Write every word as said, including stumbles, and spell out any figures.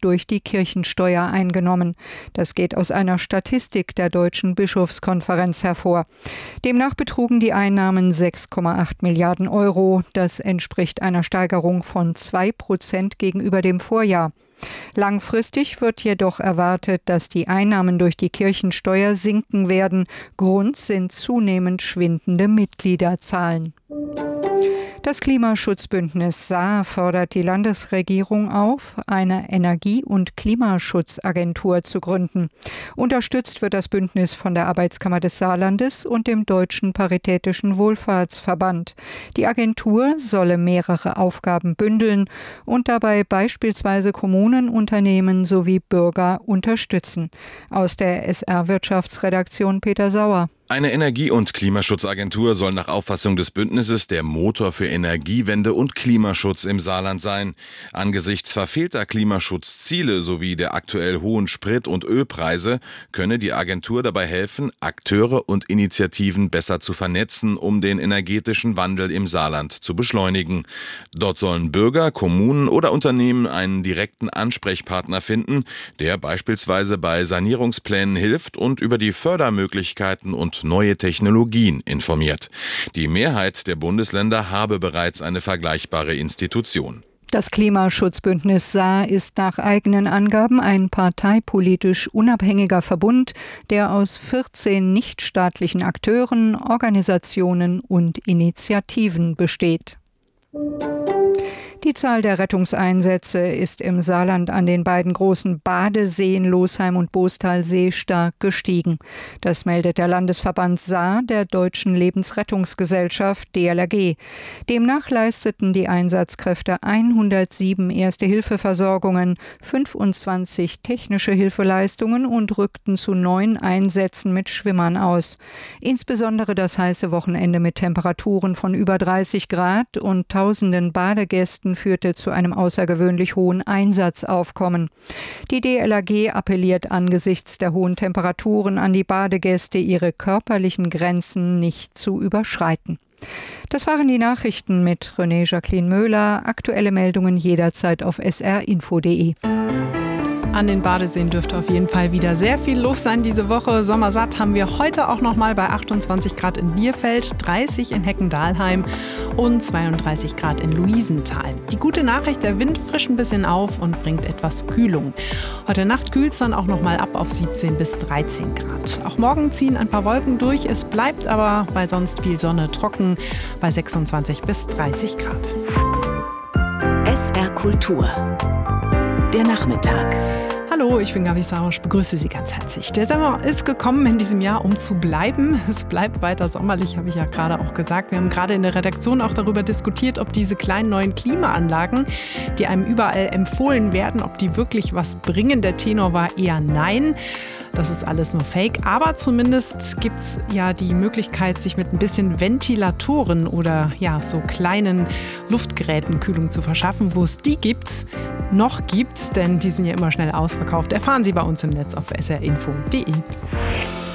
durch die Kirchensteuer eingenommen. Das geht aus einer Statistik der Deutschen Bischofskonferenz hervor. Demnach betrugen die Einnahmen sechs Komma acht Milliarden Euro. Das entspricht einer Steigerung von zwei Prozent gegenüber dem Vorjahr. Langfristig wird jedoch erwartet, dass die Einnahmen durch die Kirchensteuer sinken werden. Grund sind zunehmend schwindende Mitgliederzahlen. Das Klimaschutzbündnis Saar fordert die Landesregierung auf, eine Energie- und Klimaschutzagentur zu gründen. Unterstützt wird das Bündnis von der Arbeitskammer des Saarlandes und dem Deutschen Paritätischen Wohlfahrtsverband. Die Agentur solle mehrere Aufgaben bündeln und dabei beispielsweise Kommunen, Unternehmen sowie Bürger unterstützen. Aus der S R-Wirtschaftsredaktion Peter Sauer. Eine Energie- und Klimaschutzagentur soll nach Auffassung des Bündnisses der Motor für Energiewende und Klimaschutz im Saarland sein. Angesichts verfehlter Klimaschutzziele sowie der aktuell hohen Sprit- und Ölpreise könne die Agentur dabei helfen, Akteure und Initiativen besser zu vernetzen, um den energetischen Wandel im Saarland zu beschleunigen. Dort sollen Bürger, Kommunen oder Unternehmen einen direkten Ansprechpartner finden, der beispielsweise bei Sanierungsplänen hilft und über die Fördermöglichkeiten und neue Technologien informiert. Die Mehrheit der Bundesländer habe bereits eine vergleichbare Institution. Das Klimaschutzbündnis Saar ist nach eigenen Angaben ein parteipolitisch unabhängiger Verbund, der aus vierzehn nichtstaatlichen Akteuren, Organisationen und Initiativen besteht. Die Zahl der Rettungseinsätze ist im Saarland an den beiden großen Badeseen Losheim und Bostalsee stark gestiegen. Das meldet der Landesverband Saar der Deutschen Lebensrettungsgesellschaft D L R G. Demnach leisteten die Einsatzkräfte hundertsieben Erste-Hilfe-Versorgungen, fünfundzwanzig technische Hilfeleistungen und rückten zu neun Einsätzen mit Schwimmern aus. Insbesondere das heiße Wochenende mit Temperaturen von über dreißig Grad und tausenden Badegästen führte zu einem außergewöhnlich hohen Einsatzaufkommen. Die D L R G appelliert angesichts der hohen Temperaturen an die Badegäste, ihre körperlichen Grenzen nicht zu überschreiten. Das waren die Nachrichten mit René Jacqueline Möhler. Aktuelle Meldungen jederzeit auf s r info punkt d e. An den Badeseen dürfte auf jeden Fall wieder sehr viel los sein diese Woche. Sommersatt haben wir heute auch noch mal bei achtundzwanzig Grad in Bierfeld, dreißig in Heckendalheim und zweiunddreißig Grad in Luisenthal. Die gute Nachricht, der Wind frischt ein bisschen auf und bringt etwas Kühlung. Heute Nacht kühlt es dann auch noch mal ab auf siebzehn bis dreizehn Grad. Auch morgen ziehen ein paar Wolken durch. Es bleibt aber bei sonst viel Sonne trocken bei sechsundzwanzig bis dreißig Grad. S R Kultur. Der Nachmittag. Hallo, ich bin Gabi Sausch, begrüße Sie ganz herzlich. Der Sommer ist gekommen in diesem Jahr, um zu bleiben. Es bleibt weiter sommerlich, habe ich ja gerade auch gesagt. Wir haben gerade in der Redaktion auch darüber diskutiert, ob diese kleinen neuen Klimaanlagen, die einem überall empfohlen werden, ob die wirklich was bringen. Der Tenor war eher nein. Das ist alles nur Fake, aber zumindest gibt es ja die Möglichkeit, sich mit ein bisschen Ventilatoren oder ja so kleinen Luftgeräten Kühlung zu verschaffen. Wo es die gibt, noch gibt, denn die sind ja immer schnell ausverkauft, erfahren Sie bei uns im Netz auf s r info punkt d e.